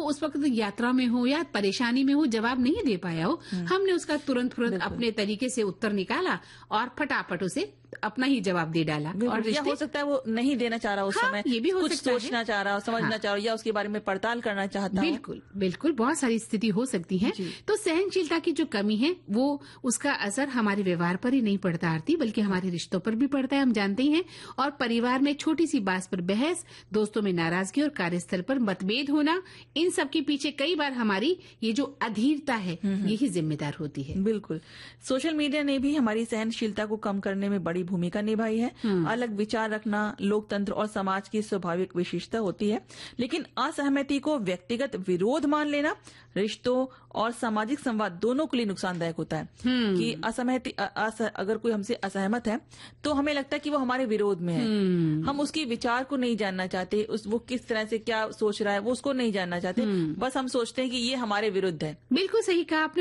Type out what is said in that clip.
उस वक्त यात्रा में हो या परेशानी में हो, जवाब नहीं दे पाया हो, हमने उसका तुरंत अपने तरीके से उत्तर निकाला और फटाफट उसे अपना ही जवाब दे डाला। और हो सकता है वो नहीं देना चाह रहा उस समय, ये भी हो कुछ सकता सोचना चाह रहा हो, समझना चाह रहा हो, या उसके बारे में पड़ताल करना चाहता हो। बिल्कुल बिल्कुल, बहुत सारी स्थिति हो सकती है। तो सहनशीलता की जो कमी है वो उसका असर हमारे व्यवहार पर ही नहीं पड़ता आरती, बल्कि हमारे रिश्तों पर भी पड़ता है, हम जानते ही हैं। और परिवार में छोटी सी बात पर बहस, दोस्तों में नाराजगी और कार्यस्थल पर मतभेद होना, इन सब के पीछे कई बार हमारी ये जो अधीरता है यही जिम्मेदार होती है। बिल्कुल, सोशल मीडिया ने भी हमारी सहनशीलता को कम करने में बड़ी भूमिका निभाई है। अलग विचार रखना लोकतंत्र और समाज की स्वाभाविक विशेषता होती है, लेकिन असहमति को व्यक्तिगत विरोध मान लेना रिश्तों और सामाजिक संवाद दोनों के लिए नुकसानदायक होता है। कि असहमति अगर कोई हमसे असहमत है तो हमें लगता है कि वो हमारे विरोध में है, हम उसके विचार को नहीं जानना चाहते, वो किस तरह से क्या सोच रहा है वो उसको नहीं जानना चाहते, बस हम सोचते हैं कि ये हमारे विरुद्ध है। बिल्कुल सही कहा आपने।